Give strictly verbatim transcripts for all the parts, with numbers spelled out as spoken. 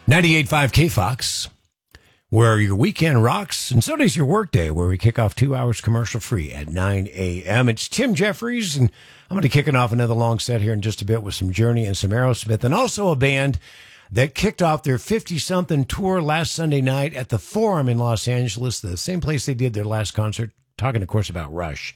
ninety-eight point five K Fox, where your weekend rocks, and so does your workday, where we kick off two hours commercial-free at nine a.m. It's Tim Jeffries, and I'm going to be kicking off another long set here in just a bit with some Journey and some Aerosmith, and also a band that kicked off their fifty-something tour last Sunday night at the Forum in Los Angeles, the same place they did their last concert, talking, of course, about Rush.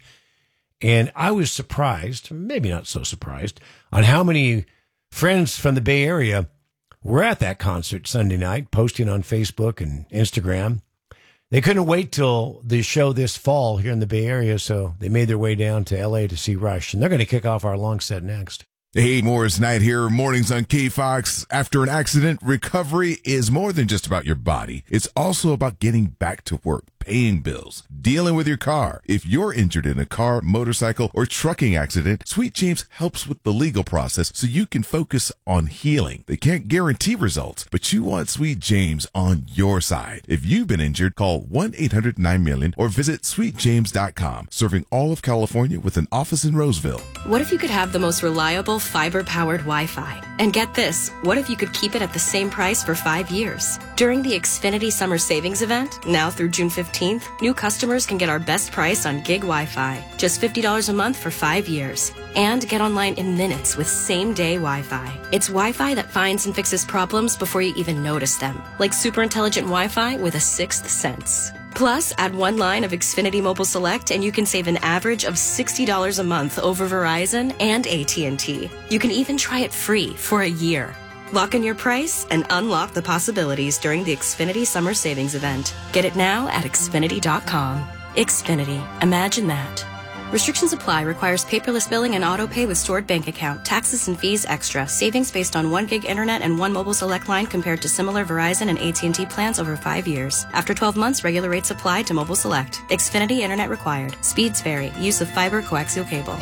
And I was surprised, maybe not so surprised, on how many friends from the Bay Area were at that concert Sunday night, posting on Facebook and Instagram. They couldn't wait till the show this fall here in the Bay Area, so they made their way down to L A to see Rush. And they're going to kick off our long set next. Hey, Morris Knight here, mornings on K Fox. After an accident, recovery is more than just about your body. It's also about getting back to work, paying bills, dealing with your car. If you're injured in a car, motorcycle, or trucking accident, Sweet James helps with the legal process so you can focus on healing. They can't guarantee results, but you want Sweet James on your side. If you've been injured, call one eight hundred nine million or visit sweet james dot com, serving all of California with an office in Roseville. What if you could have the most reliable fiber-powered Wi-Fi? And get this, what if you could keep it at the same price for five years? During the Xfinity Summer Savings Event, now through June fifteenth, new customers can get our best price on gig Wi-Fi, just fifty dollars a month for five years. And get online in minutes with same-day Wi-Fi. It's Wi-Fi that finds and fixes problems before you even notice them, like super intelligent Wi-Fi with a sixth sense. Plus, add one line of Xfinity Mobile Select and you can save an average of sixty dollars a month over Verizon and A T and T. You can even try it free for a year. Lock in your price and unlock the possibilities during the Xfinity Summer Savings Event. Get it now at Xfinity dot com. Xfinity. Imagine that. Restrictions apply. Requires paperless billing and auto pay with stored bank account. Taxes and fees extra. Savings based on one gig internet and one mobile select line compared to similar Verizon and A T and T plans over five years. After twelve months, regular rates apply to mobile select. Xfinity internet required. Speeds vary. Use of fiber coaxial cable.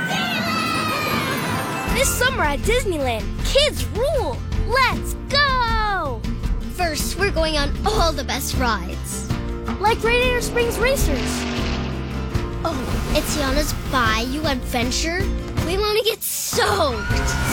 This summer at Disneyland, kids rule! Let's go! First, we're going on all the best rides. Like Radiator Springs Racers. Oh, it's Yana's Bayou Adventure. We want to get soaked.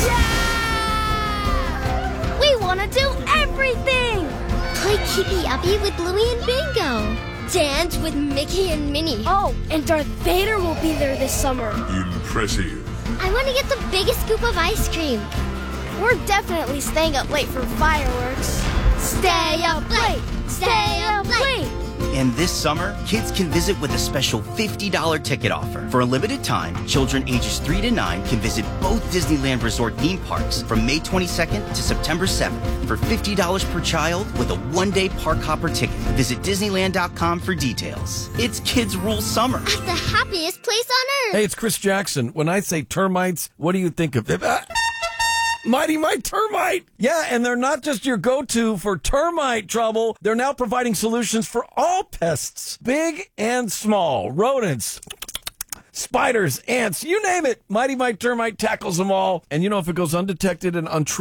Yeah! We want to do everything! Play Keepy Uppy with Bluey and Bingo. Dance with Mickey and Minnie. Oh, and Darth Vader will be there this summer. Impressive. I want to get the biggest scoop of ice cream. We're definitely staying up late for fireworks. Stay up late! Stay up late! And this summer, kids can visit with a special fifty dollars ticket offer. For a limited time, children ages three to nine can visit both Disneyland Resort theme parks from May twenty-second to September seventh for fifty dollars per child with a one-day park hopper ticket. Visit Disneyland dot com for details. It's Kids Rule Summer. At the happiest place on earth. Hey, it's Chris Jackson. When I say termites, what do you think of them? Uh, Mighty Mite Termite. Yeah, and they're not just your go-to for termite trouble. They're now providing solutions for all pests, big and small, rodents, spiders, ants, you name it. Mighty Mite Termite tackles them all. And you know, if it goes undetected and untreated,